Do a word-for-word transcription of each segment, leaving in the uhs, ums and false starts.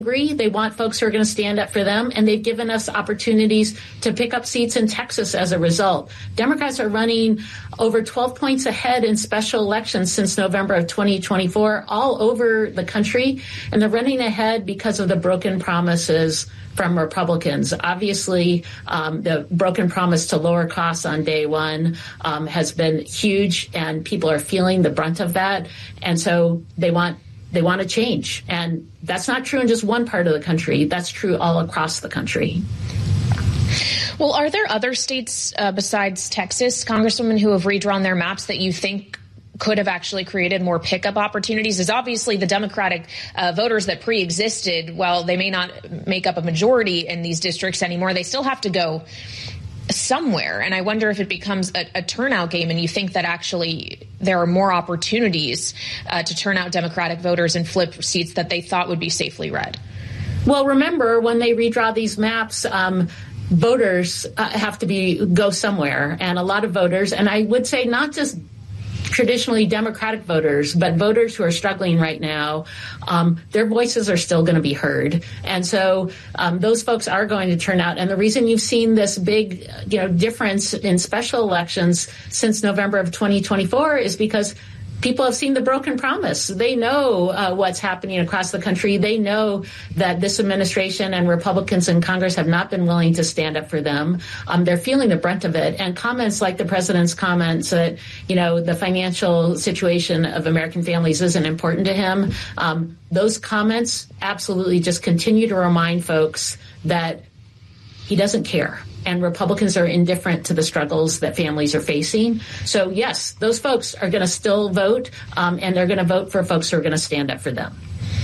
agree. They want folks who are going to stand up for them, and they've given us opportunities to pick up seats in Texas as a result. Democrats are running over twelve points ahead in special elections since November of twenty twenty-four all over the country, and they're running ahead because of the broken promises from Republicans. Obviously, um, the broken promise to lower costs on day one um, has been huge, and people are feeling the brunt of that, and so they want They want to change. And that's not true in just one part of the country. That's true all across the country. Well, are there other states uh, besides Texas, Congresswoman, who have redrawn their maps that you think could have actually created more pickup opportunities? As obviously the Democratic uh, voters that pre-existed, while they may not make up a majority in these districts anymore, they still have to go somewhere. And I wonder if it becomes a, a turnout game and you think that actually there are more opportunities uh, to turn out Democratic voters and flip seats that they thought would be safely red. Well, remember, when they redraw these maps, um, voters uh, have to be go somewhere. And a lot of voters, and I would say not just traditionally Democratic voters, but voters who are struggling right now, um, their voices are still going to be heard. And so um, those folks are going to turn out. And the reason you've seen this big, you know, difference in special elections since November of twenty twenty-four is because people have seen the broken promise. They know uh, what's happening across the country. They know that this administration and Republicans in Congress have not been willing to stand up for them. Um, they're feeling the brunt of it. And comments like the president's comments that, you know, the financial situation of American families isn't important to him. Um, those comments absolutely just continue to remind folks that he doesn't care. And Republicans are indifferent to the struggles that families are facing. So, yes, those folks are going to still vote, um, and they're going to vote for folks who are going to stand up for them.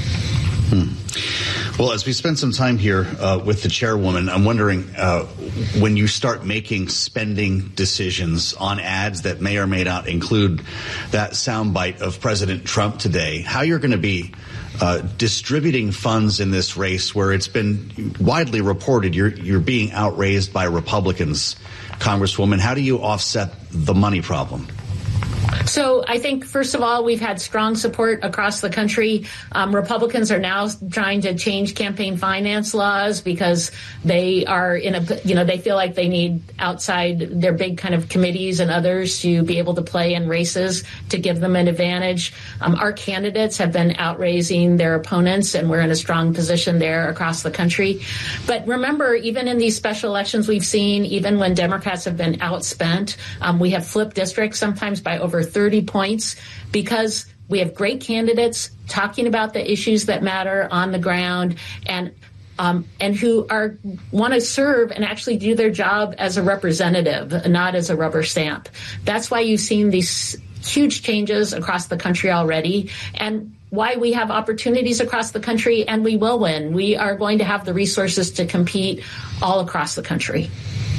Hmm. Well, as we spend some time here uh, with the chairwoman, I'm wondering uh, when you start making spending decisions on ads that may or may not include that soundbite of President Trump today, how you're going to be Uh, distributing funds in this race where it's been widely reported you're you're being outraised by Republicans, Congresswoman. How do you offset the money problem? So I think, first of all, we've had strong support across the country. Um, Republicans are now trying to change campaign finance laws because they are in a, you know, they feel like they need outside their big kind of committees and others to be able to play in races to give them an advantage. Um, our candidates have been outraising their opponents, and we're in a strong position there across the country. But remember, even in these special elections we've seen, even when Democrats have been outspent, um, we have flipped districts sometimes by over thirty points because we have great candidates talking about the issues that matter on the ground and um, and who are want to serve and actually do their job as a representative, not as a rubber stamp. That's why you've seen these huge changes across the country already, and why we have opportunities across the country, and we will win. We are going to have the resources to compete all across the country.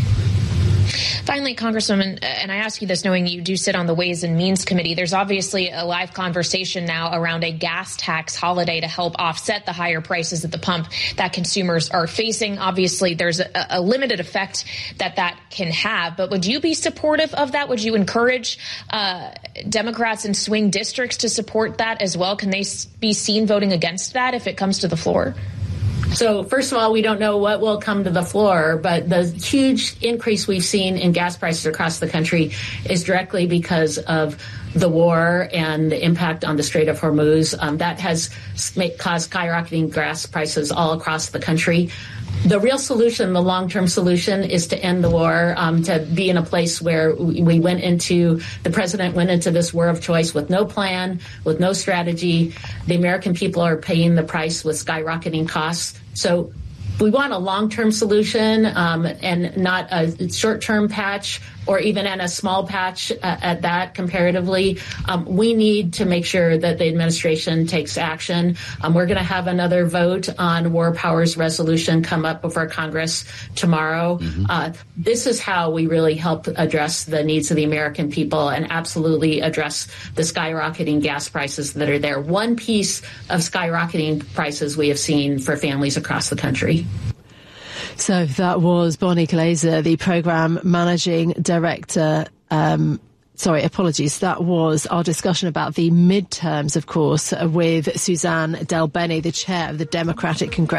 Finally, Congresswoman, and I ask you this knowing you do sit on the Ways and Means Committee, there's obviously a live conversation now around a gas tax holiday to help offset the higher prices at the pump that consumers are facing. Obviously, there's a, a limited effect that that can have. But would you be supportive of that? Would you encourage uh, Democrats in swing districts to support that as well? Can they be seen voting against that if it comes to the floor? So first of all, we don't know what will come to the floor, but the huge increase we've seen in gas prices across the country is directly because of the war and the impact on the Strait of Hormuz. Um, that has caused skyrocketing gas prices all across the country. The real solution, the long-term solution, is to end the war, um, to be in a place where we went into, the president went into this war of choice with no plan, with no strategy. The American people are paying the price with skyrocketing costs. So we want a long-term solution um, and not a short-term patch or even in a small patch uh, at that comparatively. Um, we need to make sure that the administration takes action. Um, we're going to have another vote on War Powers resolution come up before Congress tomorrow. Mm-hmm. Uh, this is how we really help address the needs of the American people and absolutely address the skyrocketing gas prices that are there. One piece of skyrocketing prices we have seen for families across the country. So that was Bonnie Glaser, the Programme Managing Director, um, Sorry, apologies. That was our discussion about the midterms, of course, with Suzanne DelBene, the chair of the Democratic Congressional